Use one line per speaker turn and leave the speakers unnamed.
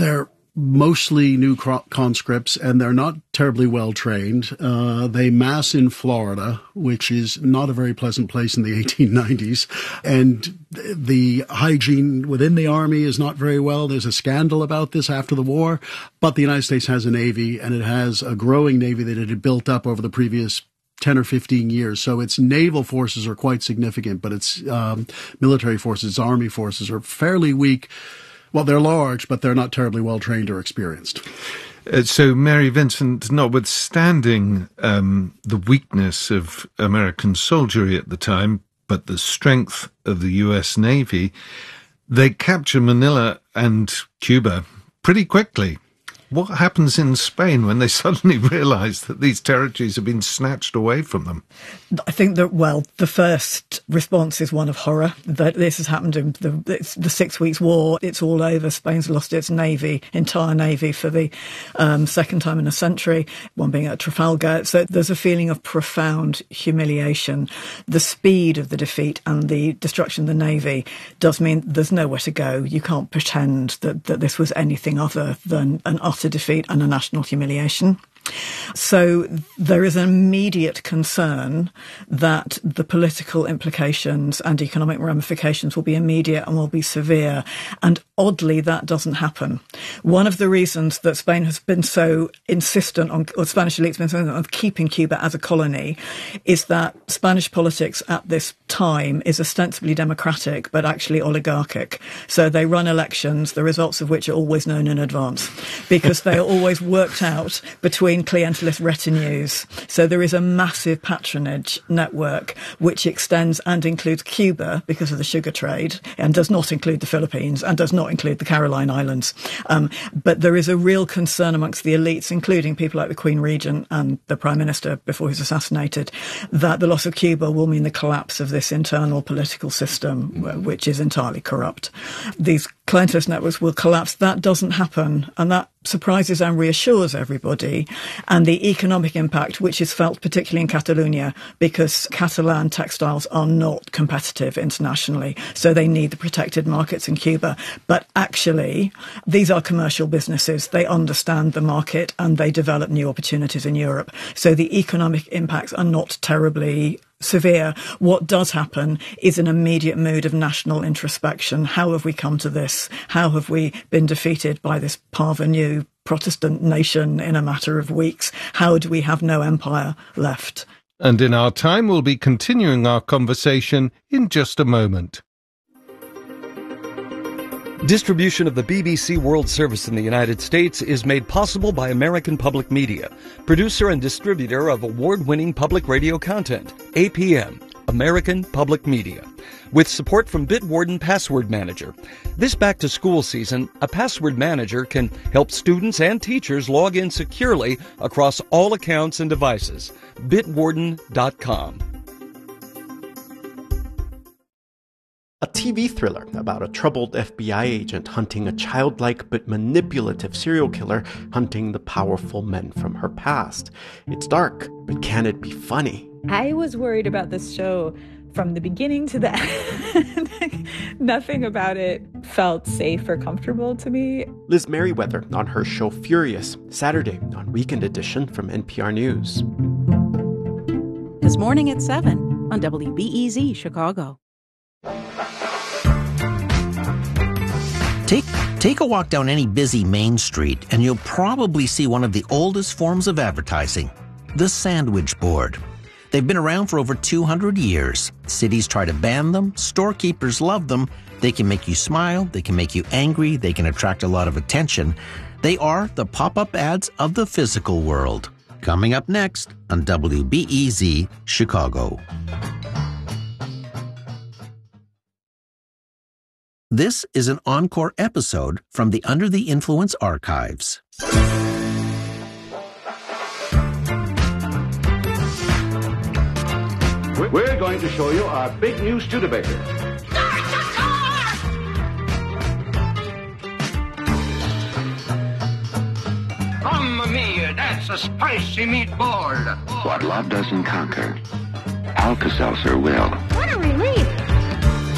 They're mostly new conscripts, and they're not terribly well trained. They mass in Florida, which is not a very pleasant place in the 1890s. And the hygiene within the army is not very well. There's a scandal about this after the war. But the United States has a Navy, and it has a growing Navy that it had built up over the previous 10 or 15 years. So its naval forces are quite significant, but its military forces, its army forces are fairly weak. Well, they're large, but they're not terribly well trained or experienced.
So, Mary Vincent, notwithstanding the weakness of American soldiery at the time, but the strength of the U.S. Navy, they capture Manila and Cuba pretty quickly. What happens in Spain when they suddenly realise that these territories have been snatched away from them?
I think that, well, the first response is one of horror, that this has happened in the 6 Weeks' War. It's all over. Spain's lost its navy, entire navy, for the second time in a century, one being at Trafalgar. So there's a feeling of profound humiliation. The speed of the defeat and the destruction of the navy does mean there's nowhere to go. You can't pretend that this was anything other than an utter defeat and a national humiliation. So there is an immediate concern that the political implications and economic ramifications will be immediate and will be severe. And oddly, that doesn't happen. One of the reasons that Spain has been so insistent on, or Spanish elites have been so insistent on keeping Cuba as a colony, is that Spanish politics at this time is ostensibly democratic, but actually oligarchic. So they run elections, the results of which are always known in advance, because they are always worked out between clientelist retinues. So there is a massive patronage network which extends and includes Cuba because of the sugar trade, and does not include the Philippines, and does not include the Caroline Islands. But there is a real concern amongst the elites, including people like the Queen Regent and the Prime Minister before he was assassinated, that the loss of Cuba will mean the collapse of this internal political system, which is entirely corrupt. These clientelist networks will collapse. That doesn't happen, and that surprises and reassures everybody. And the economic impact, which is felt particularly in Catalonia, because Catalan textiles are not competitive internationally, so they need the protected markets in Cuba. But actually, these are commercial businesses. They understand the market and they develop new opportunities in Europe. So the economic impacts are not terribly severe. What does happen is an immediate mood of national introspection. How have we come to this? How have we been defeated by this parvenu Protestant nation in a matter of weeks? How do we have no empire left?
And in our time, we'll be continuing our conversation in just a moment.
Distribution of the BBC World Service in the United States is made possible by American Public Media, producer and distributor of award-winning public radio content, APM, American Public Media, with support from Bitwarden Password Manager. This back-to-school season, a password manager can help students and teachers log in securely across all accounts and devices. Bitwarden.com.
A TV thriller about a troubled FBI agent hunting a childlike but manipulative serial killer hunting the powerful men from her past. It's dark, but can it be funny?
I was worried about this show from the beginning to the end. Nothing about it felt safe or comfortable to me.
Liz Merriweather on her show Furious, Saturday on Weekend Edition from NPR News.
This morning at 7 on WBEZ Chicago.
Take a walk down any busy main street and you'll probably see one of the oldest forms of advertising, the sandwich board. They've been around for over 200 years. Cities try to ban them. Storekeepers love them. They can make you smile. They can make you angry. They can attract a lot of attention. They are the pop-up ads of the physical world. Coming up next on WBEZ Chicago. This is an encore episode from the Under the Influence archives.
We're going to show you our big new Studebaker.
Mamma mia, that's a spicy meatball.
What love doesn't conquer, Alka-Seltzer will.
What